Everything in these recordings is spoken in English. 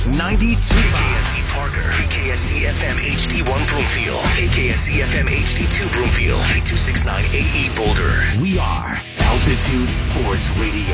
92.5 KKSC Parker, KKSC FM HD1 Broomfield, KKSC FM HD2 Broomfield, K269 AE Boulder. We are Altitude Sports Radio.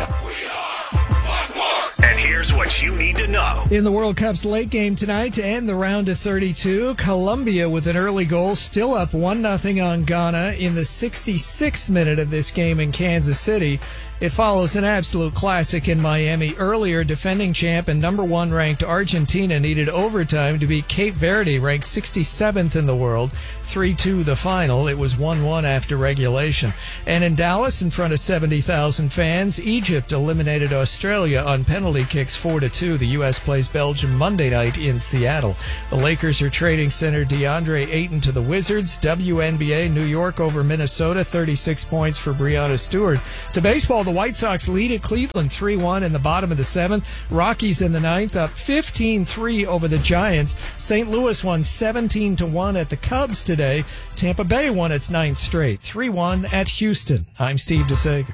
And here's what you need to know. In the World Cup's late game tonight to end the round of 32, Colombia with an early goal, still up 1-0 on Ghana in the 66th minute of this game in Kansas City. It follows an absolute classic in Miami. Earlier, defending champ and number 1 ranked Argentina needed overtime to beat Cape Verde, ranked 67th in the world. 3-2 the final. It was 1-1 after regulation. And in Dallas, in front of 70,000 fans, Egypt eliminated Australia on penalty kicks 4-2. The U.S. plays Belgium Monday night in Seattle. The Lakers are trading center DeAndre Ayton to the Wizards. WNBA, New York over Minnesota, 36 points for Breanna Stewart. To baseball, the White Sox lead at Cleveland 3-1 in the bottom of the 7th. Rockies in the 9th up 15-3 over the Giants. St. Louis won 17-1 at the Cubs today. Tampa Bay won its 9th straight, 3-1 at Houston. I'm Steve DeSager.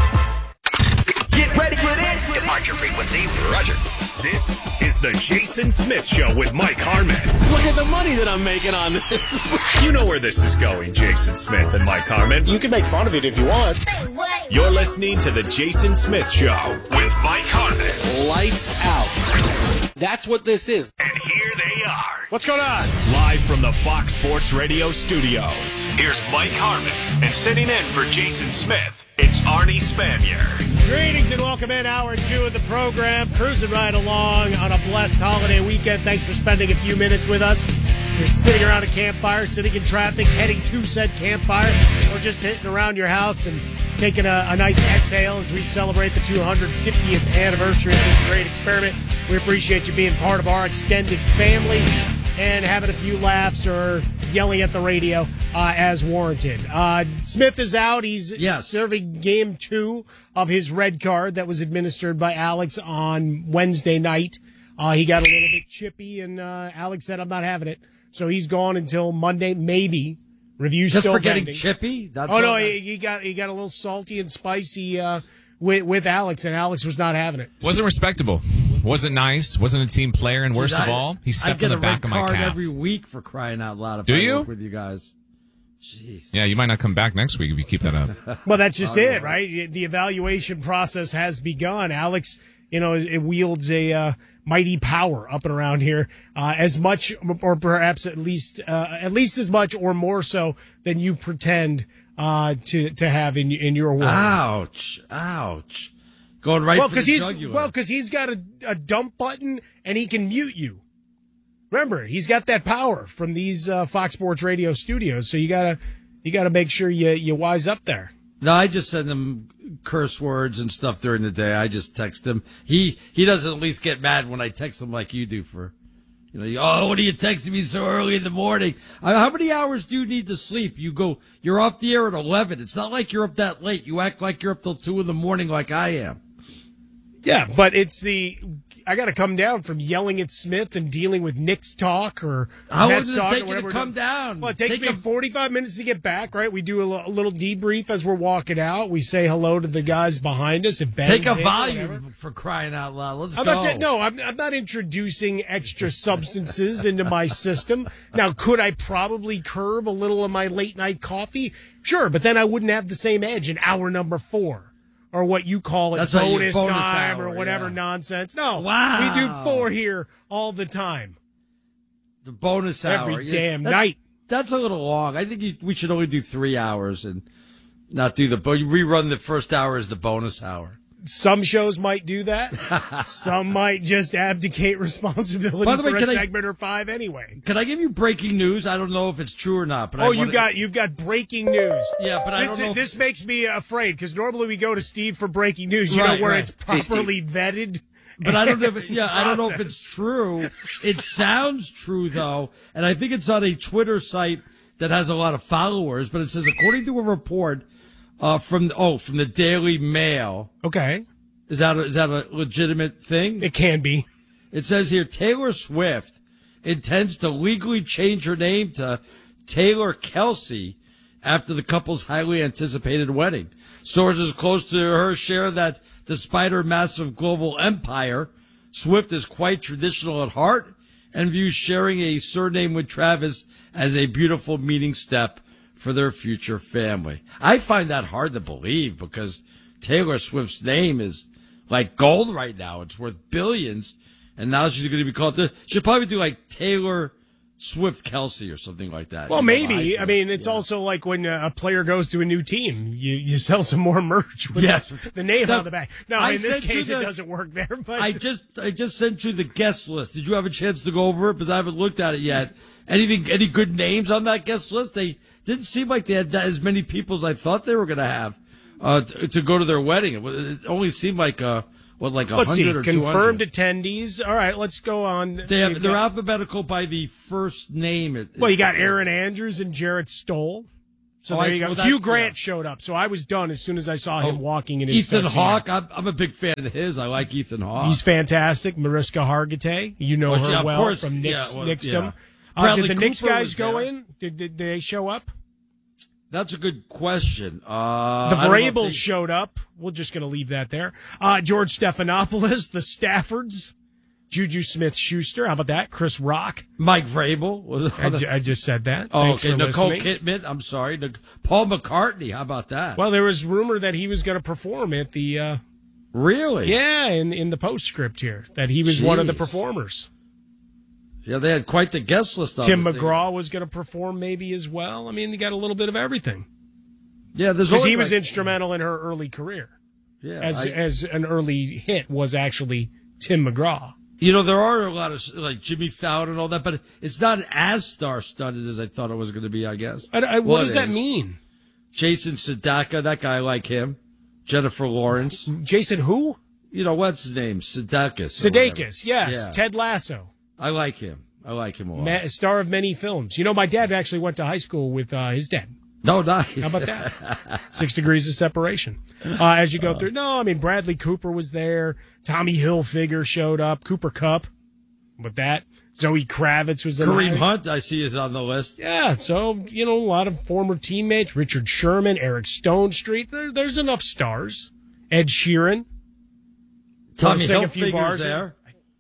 Get ready for this. Departure frequency, Roger. This is the Jason Smith Show with Mike Harmon. Look at the money that I'm making on this. You know where this is going, Jason Smith and Mike Harmon. You can make fun of it if you want. You're listening to the Jason Smith Show with Mike Harmon. Lights out. That's what this is. And here they are. What's going on? Live from the Fox Sports Radio studios. Here's Mike Harmon. And sitting in for Jason Smith, it's Arnie Spanier. Greetings and welcome in hour 2 of the program. Cruising right along on a blessed holiday weekend. Thanks for spending a few minutes with us. You're sitting around a campfire, sitting in traffic, heading to said campfire, or just sitting around your house and taking a nice exhale as we celebrate the 250th anniversary of this great experiment. We appreciate you being part of our extended family and having a few laughs or yelling at the radio as warranted. Smith is out. He's serving game 2 of his red card that was administered by Alex on Wednesday night. He got a little bit chippy, and Alex said, I'm not having it. So he's gone until Monday, maybe. Review's just still for getting pending. chippy? He got a little salty and spicy with Alex, and Alex was not having it. Wasn't respectable. Wasn't nice. Wasn't a team player, and worst of all, he stepped on the back of my calf. I get a red card every week for crying out loud. Do you? Work with you guys. Jeez. Yeah, you might not come back next week if you keep that up. Well, that's just it, right? The evaluation process has begun. Alex, it wields a mighty power up and around here, as much, or perhaps at least as much or more so than you pretend to have in your world. Ouch. Going right for the jugular. Well, because he's got a dump button and he can mute you. Remember, he's got that power from these Fox Sports Radio studios, so you gotta make sure you wise up there. No, I just send him curse words and stuff during the day. I just text him. He doesn't at least get mad when I text him like you do for, what are you texting me so early in the morning? How many hours do you need to sleep? You're off the air at 11. It's not like you're up that late. You act like you're up till 2 in the morning like I am. Yeah, but I got to come down from yelling at Smith and dealing with Knicks talk or how long Mets does it talk take or you to whatever. come down? Well, it takes me 45 minutes to get back, right? We do a little debrief as we're walking out. We say hello to the guys behind us. If take a volume for crying out loud. Let's go. I'm not introducing extra substances into my system. Now, could I probably curb a little of my late night coffee? Sure, but then I wouldn't have the same edge in hour number 4. Or what you call it, bonus time or whatever nonsense. No, wow. We do 4 here all the time. The bonus hour. Every damn night. That's a little long. I think we should only do 3 hours and not do rerun the first hour as the bonus hour. Some shows might do that. Some might just abdicate responsibility for a segment or 5 anyway. Can I give you breaking news? I don't know if it's true or not. But you've got breaking news. Yeah, but I don't know. This makes me afraid because normally we go to Steve for breaking news. Where it's properly vetted. But I don't know. I don't know if it's true. It sounds true though, and I think it's on a Twitter site that has a lot of followers. But it says, according to a report from the Daily Mail. Okay. Is that a legitimate thing? It can be. It says here, Taylor Swift intends to legally change her name to Taylor Kelsey after the couple's highly anticipated wedding. Sources close to her share that despite her massive global empire, Swift is quite traditional at heart and views sharing a surname with Travis as a beautiful meeting step for their future family. I find that hard to believe because Taylor Swift's name is like gold right now. It's worth billions. And now she's going to be called, she'll probably do like Taylor Swift Kelsey or something like that. Well, maybe. I mean, it's also like when a player goes to a new team, you sell some more merch with the name on the back. No, in this case, it doesn't work there. But I just sent you the guest list. Did you have a chance to go over it? Because I haven't looked at it yet. Any good names on that guest list? They didn't seem like they had as many people as I thought they were going to have to go to their wedding. It only seemed like like 100 or 200. Confirmed attendees. All right, let's go on. They're alphabetical by the first name. Well, you got Aaron Andrews and Jarrett Stoll. So there you go. Hugh Grant showed up, so I was done as soon as I saw him walking in his Ethan Hawke. I'm a big fan of his. I like Ethan Hawke. He's fantastic. Mariska Hargitay. You know her well from Knicksdom. Did the Knicks guys go in? Did they show up? That's a good question. The Vrabels showed up. We're just going to leave that there. George Stephanopoulos, the Staffords, Juju Smith-Schuster. How about that? Chris Rock. Mike Vrabel. I just said that. Oh, Thanks okay. for Nicole listening. Kidman. I'm sorry. Paul McCartney. How about that? Well, there was rumor that he was going to perform at the... Really? Yeah, in the postscript here, that he was one of the performers. Yeah, they had quite the guest list on Tim McGraw was going to perform maybe as well. I mean, they got a little bit of everything. Yeah, because he was instrumental in her early career. Yeah, as an early hit was actually Tim McGraw. You know, there are a lot of like Jimmy Fallon and all that, but it's not as star-studded as I thought it was going to be. I guess. What does that mean? Jason Sudeikis, that guy, I like him. Jennifer Lawrence. Jason who? You know what's his name? Sudeikis. Yes. Yeah. Ted Lasso. I like him. I like him a lot. Star of many films. You know, my dad actually went to high school with his dad. Oh, nice. How about that? 6 Degrees of Separation. As you go through. No, I mean, Bradley Cooper was there. Tommy Hilfiger showed up. Cooper Kupp. With that. Zoe Kravitz was in there. Kareem Hunt, I see, is on the list. Yeah, so, you know, a lot of former teammates. Richard Sherman, Eric Stonestreet. There's enough stars. Ed Sheeran. Tommy Hilfiger's there.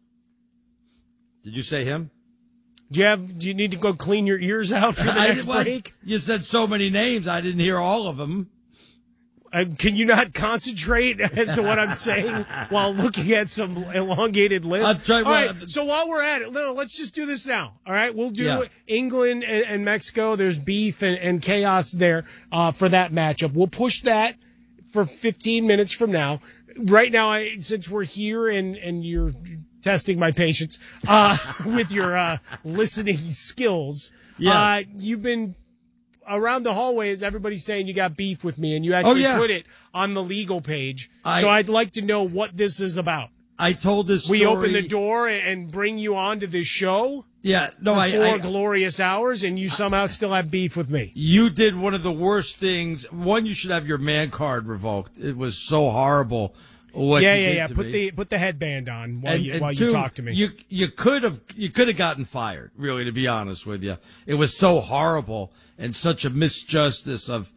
Did you say him? Do you need to go clean your ears out for the next break? You said so many names, I didn't hear all of them. Can you not concentrate as to what I'm saying while looking at some elongated list? All right, so while we're at it, let's just do this now. All right, we'll do England and Mexico. There's beef and chaos there for that matchup. We'll push that for 15 minutes from now. Right now, since we're here and you're testing my patience with your listening skills, you've been around the hallways, everybody's saying you got beef with me, and you actually put it on the legal page. So I'd like to know what this is about. I told this story. We open the door and bring you on to this show. Yeah, no, for 4 glorious hours, and you somehow still have beef with me. You did one of the worst things. One, you should have your man card revoked. It was so horrible. What you did to me. Put the headband on while you talk to me. You could have gotten fired. Really, to be honest with you, it was so horrible and such a misjustice of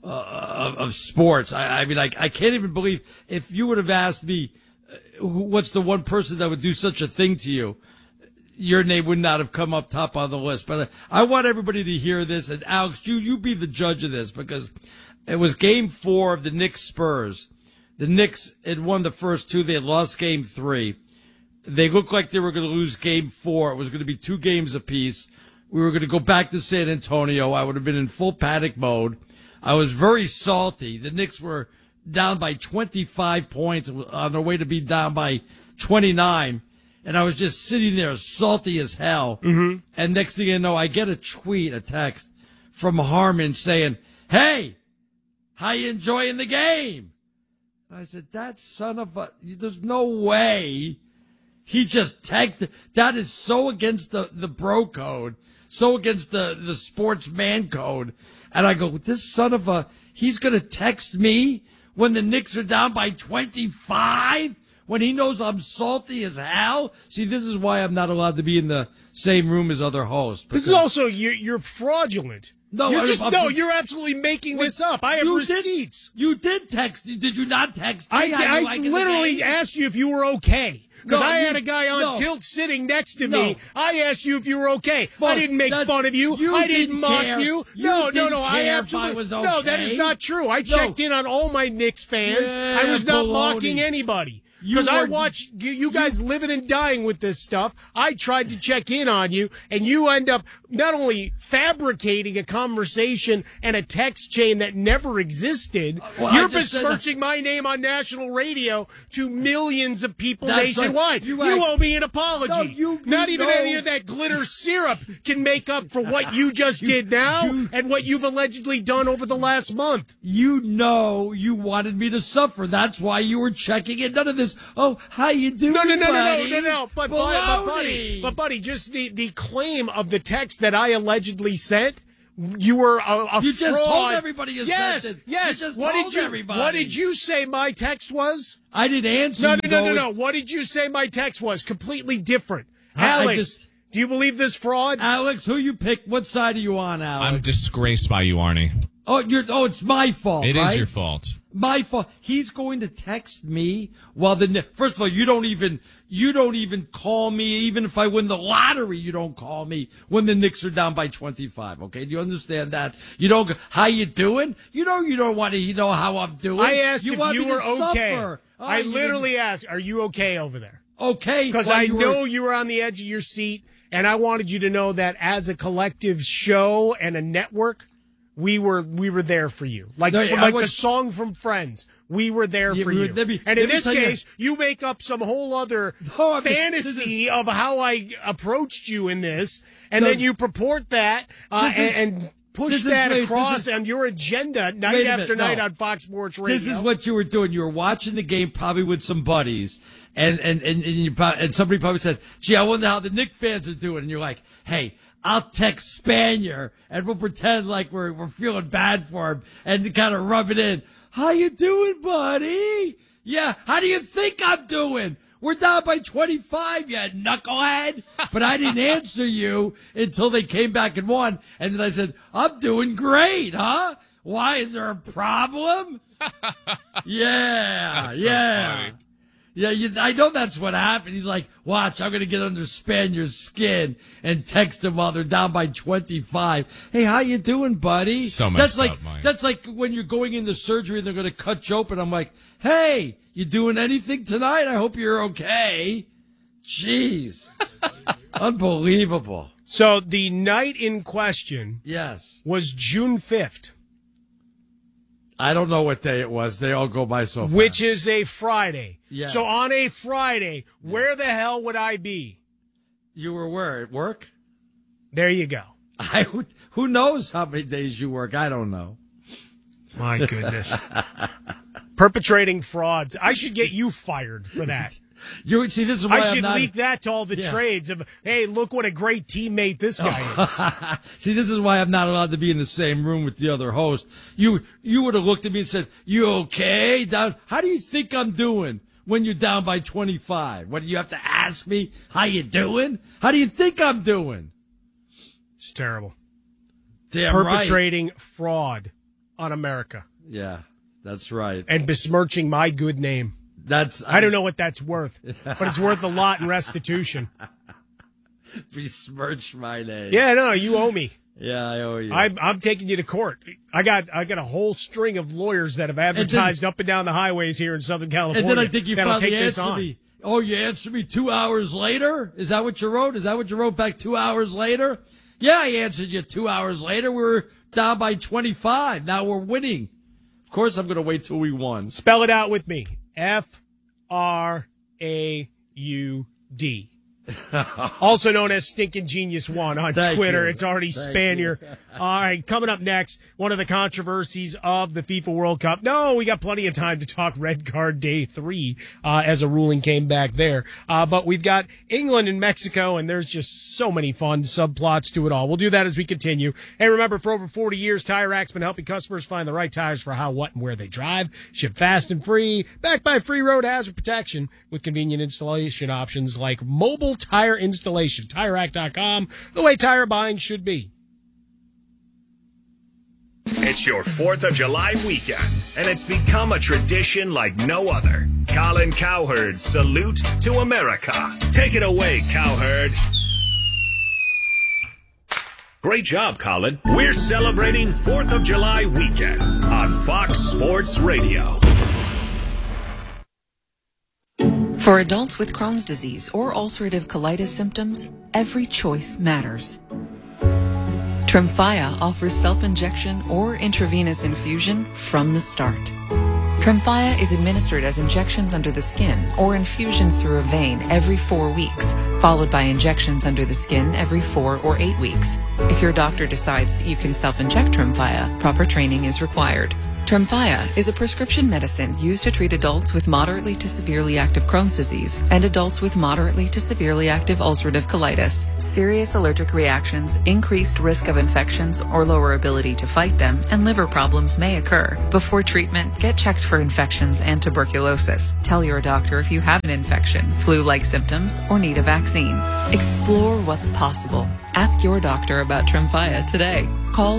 sports. I mean, I can't even believe if you would have asked me, what's the one person that would do such a thing to you? Your name would not have come up top on the list. But I want everybody to hear this. And Alex, you be the judge of this because it was Game 4 of the Knicks Spurs. The Knicks had won the first 2. They had lost Game 3. They looked like they were going to lose Game 4. It was going to be 2 games apiece. We were going to go back to San Antonio. I would have been in full panic mode. I was very salty. The Knicks were down by 25 points on their way to be down by 29. And I was just sitting there salty as hell. Mm-hmm. And next thing you know, I get a text from Harmon saying, "Hey, how you enjoying the game?" And I said, "That son of a, there's no way." He just texted. That is so against the bro code, so against the sports man code. And I go, this son of a, he's going to text me when the Knicks are down by 25? when he knows I'm salty as hell. See, this is why I'm not allowed to be in the same room as other hosts. This is also you're fraudulent. No, you're absolutely making this up. I have receipts. You did text. Did you not text me? I literally asked you if you were okay. Because I had a guy on tilt sitting next to me. I asked you if you were okay. I didn't make fun of you. I didn't mock you. No. I absolutely was okay. No, that is not true. I checked in on all my Knicks fans. Yeah, I was not mocking anybody. Because I watch you guys living and dying with this stuff. I tried to check in on you, and you end up not only fabricating a conversation and a text chain that never existed, you're besmirching my name on national radio to millions of people nationwide. You owe me an apology. Not even any of that glitter syrup can make up for what you just did now and what you've allegedly done over the last month. You wanted me to suffer. That's why you were checking in. None of this. Oh, how you doing, buddy? No. But buddy, just the claim of the text that I allegedly sent, you were a You fraud. just told everybody you sent it. Yes. You just told everybody. What did you say my text was? I didn't answer you. No. What did you say my text was? Completely different. Alex, do you believe this fraud? Alex, who you pick? What side are you on, Alex? I'm disgraced by you, Arnie. It's my fault. It right? is your fault. My fault. He's going to text me while first of all, you don't even call me. Even if I win the lottery, you don't call me when the Knicks are down by 25. Okay. Do you understand that? You don't go, how you doing? You don't want to know how I'm doing. I asked if you were okay. Suffer. I literally asked, are you okay over there? Okay. Because I know you were on the edge of your seat, and I wanted you to know that as a collective show and a network, we were there for you. The song from Friends. We were there for you. And in this case, you make up some whole other fantasy of how I approached you in this, and then you purport that and push that across on your agenda night after night on Fox Sports Radio. This is what you were doing. You were watching the game probably with some buddies, and somebody probably said, gee, I wonder how the Knicks fans are doing. And you're like, hey, I'll text Spanier and we'll pretend like we're feeling bad for him and kind of rub it in. How you doing, buddy? Yeah. How do you think I'm doing? We're down by 25, you knucklehead. But I didn't answer you until they came back and won. And then I said, I'm doing great, huh? Why? Is there a problem? Yeah. That's so funny. Yeah, I know that's what happened. He's like, watch, I'm going to get under Spanier's skin and text him while they're down by 25. Hey, how you doing, buddy? So messed up, Mike. That's like when you're going into surgery and they're going to cut you open. I'm like, hey, you doing anything tonight? I hope you're okay. Jeez. Unbelievable. So the night in question was June 5th. I don't know what day it was. They all go by so fast. Which is a Friday. Yeah. So on a Friday, where the hell would I be? You were where? At work? There you go. Who knows how many days you work? I don't know. My goodness. Perpetrating frauds. I should get you fired for that. This is why I should leak that to all the trades of, hey, look what a great teammate this guy is. See, this is why I'm not allowed to be in the same room with the other host. You would have looked at me and said, you okay? How do you think I'm doing when you're down by 25? What, do you have to ask me how you doing? How do you think I'm doing? It's terrible. Damn Perpetrating fraud on America. Yeah, that's right. And besmirching my good name. I don't know what that's worth, but it's worth a lot in restitution. Besmirch my name. Yeah, no, you owe me. Yeah, I owe you. I'm taking you to court. I got a whole string of lawyers that have advertised up and down the highways here in Southern California. And then I think you finally answered me. Oh, you answered me 2 hours later? Is that what you wrote? Is that what you wrote back 2 hours later? Yeah, I answered you 2 hours later. We were down by 25. Now we're winning. Of course, I'm going to wait till we won. Spell it out with me. Fraud. Also known as Stinking Genius 1 on Twitter. You. It's already Spanier. All right, coming up next, one of the controversies of the FIFA World Cup. No, we got plenty of time to talk red card day 3 as a ruling came back there. But we've got England and Mexico, and there's just so many fun subplots to it all. We'll do that as we continue. Hey, remember, for over 40 years, Tire Rack's been helping customers find the right tires for how, what, and where they drive. Ship fast and free, backed by free road hazard protection with convenient installation options like mobile tire installation. TireRack.com, the way tire buying should be. It's your 4th of July weekend, and it's become a tradition like no other. Colin Cowherd's Salute to America. Take it away, Cowherd. Great job, Colin. We're celebrating 4th of July weekend on Fox Sports Radio. For adults with Crohn's disease or ulcerative colitis symptoms, every choice matters. Tremfya offers self-injection or intravenous infusion from the start. Tremfya is administered as injections under the skin or infusions through a vein every 4 weeks, followed by injections under the skin every 4 or 8 weeks. If your doctor decides that you can self-inject Tremfya, proper training is required. Tremfya is a prescription medicine used to treat adults with moderately to severely active Crohn's disease and adults with moderately to severely active ulcerative colitis. Serious allergic reactions, increased risk of infections or lower ability to fight them, and liver problems may occur. Before treatment, get checked for infections and tuberculosis. Tell your doctor if you have an infection, flu-like symptoms, or need a vaccine. Explore what's possible. Ask your doctor about Tremfya today. Call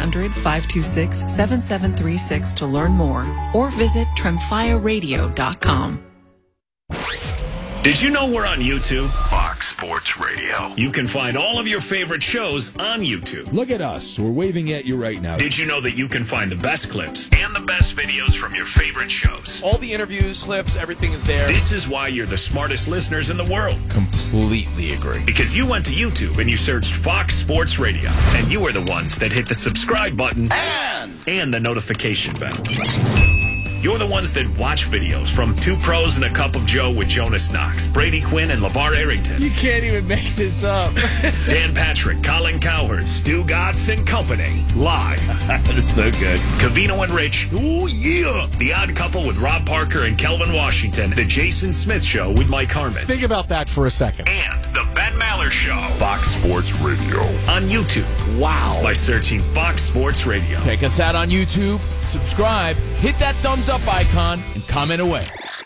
1-800-526-7736 to learn more or visit TremfyaRadio.com. Did you know we're on YouTube? Fox Sports Radio. You can find all of your favorite shows on YouTube. Look at us. We're waving at you right now. Did you know that you can find the best clips and the best videos from your favorite shows? All the interviews, clips, everything is there. This is why you're the smartest listeners in the world. Completely agree. Because you went to YouTube and you searched Fox Sports Radio, and you were the ones that hit the subscribe button and the notification bell. You're the ones that watch videos from Two Pros and a Cup of Joe with Jonas Knox, Brady Quinn, and LeVar Arrington. You can't even make this up. Dan Patrick, Colin Cowherd, Stu Gatz and Company. Live. That's so good. Covino and Rich. Ooh, yeah. The Odd Couple with Rob Parker and Kelvin Washington. The Jason Smith Show with Mike Harmon. Think about that for a second. And the Ben Maller Show. Fox Sports Radio. On YouTube. Wow. By searching Fox Sports Radio. Check us out on YouTube. Subscribe. Hit that thumbs up icon and comment away.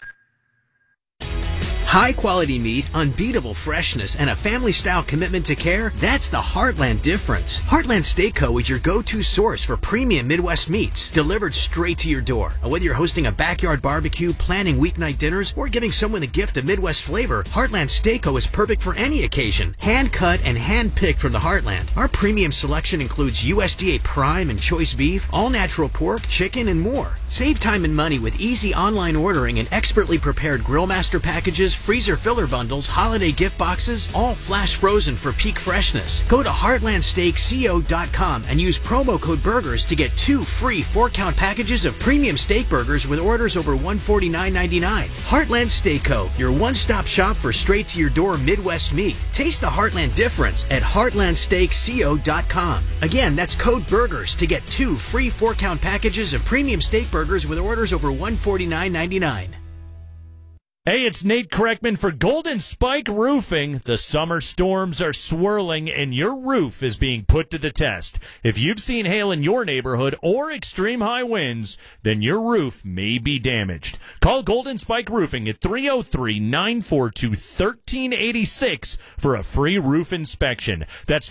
High quality meat, unbeatable freshness, and a family-style commitment to care, that's the Heartland difference. Heartland Steak Co. is your go-to source for premium Midwest meats, delivered straight to your door. Whether you're hosting a backyard barbecue, planning weeknight dinners, or giving someone a gift of Midwest flavor, Heartland Steak Co. is perfect for any occasion. Hand-cut and hand-picked from the Heartland. Our premium selection includes USDA prime and choice beef, all-natural pork, chicken, and more. Save time and money with easy online ordering and expertly prepared Grillmaster packages, freezer filler bundles, holiday gift boxes, all flash frozen for peak freshness. Go to heartlandsteakco.com and use promo code BURGERS to get 2 free 4-count packages of premium steak burgers with orders over $149.99. Heartland Steak Co., your one-stop shop for straight-to-your-door Midwest meat. Taste the Heartland difference at heartlandsteakco.com. Again, that's code BURGERS to get 2 free 4-count packages of premium steak burgers with orders over $149.99. Hey, it's Nate Kreckman for Golden Spike Roofing. The summer storms are swirling and your roof is being put to the test. If you've seen hail in your neighborhood or extreme high winds, then your roof may be damaged. Call Golden Spike Roofing at 303-942-1386 for a free roof inspection. That's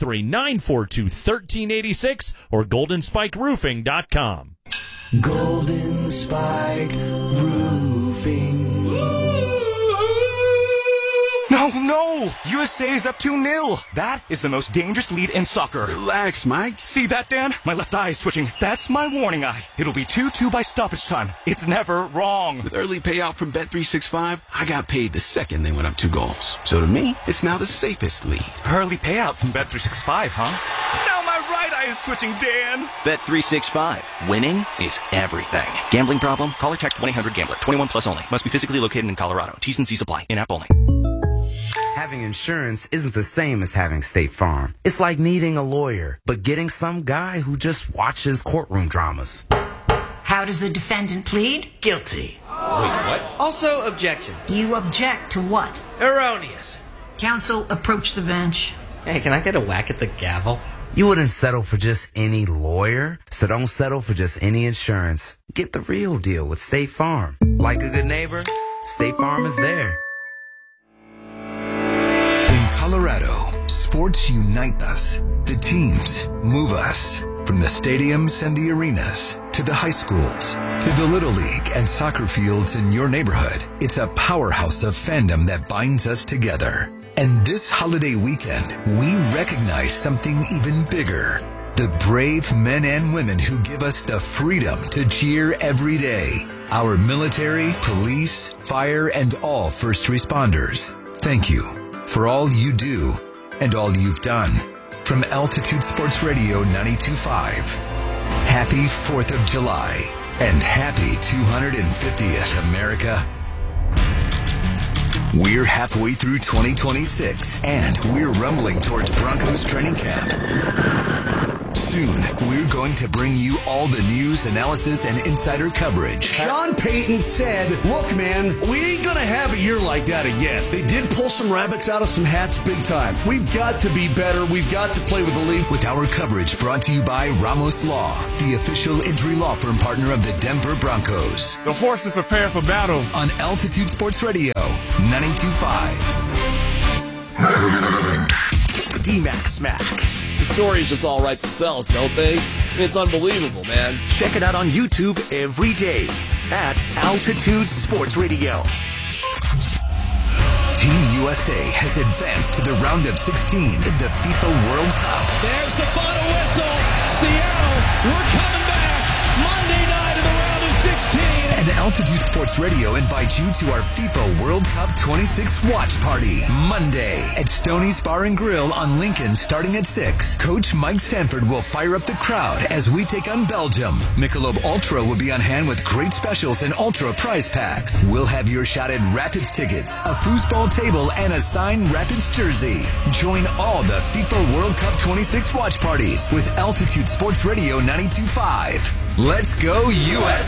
303-942-1386 or goldenspikeroofing.com. Golden Spike Roofing. No! USA is up 2-0. That is the most dangerous lead in soccer. Relax, Mike. See that, Dan? My left eye is twitching. That's my warning eye. It'll be 2-2 by stoppage time. It's never wrong. With early payout from Bet365, I got paid the second they went up 2 goals. So to me, it's now the safest lead. Early payout from Bet365, huh? Now my right eye is twitching, Dan. Bet365. Winning is everything. Gambling problem? Call or text 1-800-GAMBLER. 21 plus only. Must be physically located in Colorado. T's and C's apply. In-app only. Having insurance isn't the same as having State Farm. It's like needing a lawyer, but getting some guy who just watches courtroom dramas. How does the defendant plead? Guilty. Wait, what? Also, objection. You object to what? Erroneous. Counsel, approach the bench. Hey, can I get a whack at the gavel? You wouldn't settle for just any lawyer, so don't settle for just any insurance. Get the real deal with State Farm. Like a good neighbor, State Farm is there. In Colorado, sports unite us. The teams move us. From the stadiums and the arenas, to the high schools, to the Little League and soccer fields in your neighborhood, it's a powerhouse of fandom that binds us together. And this holiday weekend, we recognize something even bigger. The brave men and women who give us the freedom to cheer every day. Our military, police, fire, and all first responders. Thank you for all you do and all you've done. From Altitude Sports Radio 92.5, happy 4th of July and happy 250th, America. We're halfway through 2026 and we're rumbling towards Broncos training camp. Soon, we're going to bring you all the news, analysis, and insider coverage. Sean Payton said, look, man, we ain't going to have a year like that again. They did pull some rabbits out of some hats big time. We've got to be better. We've got to play with the league. With our coverage brought to you by Ramos Law, the official injury law firm partner of the Denver Broncos. The horses prepare for battle. On Altitude Sports Radio 92.5. D-Mac Smack. The stories just all write themselves, don't they? I mean, it's unbelievable, man. Check it out on YouTube every day at Altitude Sports Radio. Team USA has advanced to the round of 16 in the FIFA World Cup. There's the final whistle. Seattle, we're coming back. Monday night in the round of 16. And Altitude Sports Radio invites you to our FIFA World Cup 26 watch party. Monday at Stoney's Bar and Grill on Lincoln starting at 6. Coach Mike Sanford will fire up the crowd as we take on Belgium. Michelob Ultra will be on hand with great specials and Ultra prize packs. We'll have your shot at Rapids tickets, a foosball table, and a signed Rapids jersey. Join all the FIFA World Cup 26 watch parties with Altitude Sports Radio 92.5. Let's go, US!